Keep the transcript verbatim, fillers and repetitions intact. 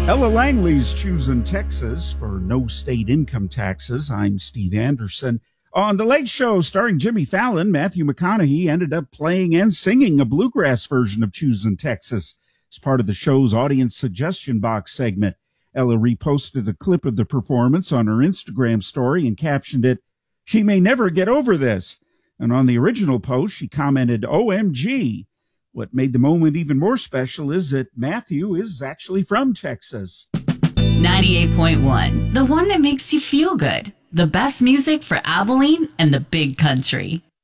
Ella Langley's choosing Texas for no state income taxes. I'm Steve Anderson. On The Late Show, starring Jimmy Fallon, Matthew McConaughey ended up playing and singing a bluegrass version of Choosing Texas as part of the show's audience suggestion box segment. Ella reposted a clip of the performance on her Instagram story and captioned it, "She may never get over this." And on the original post, she commented, "O M G." What made the moment even more special is that Matthew is actually from Texas. ninety-eight point one, the one that makes you feel good. The best music for Abilene and the big country.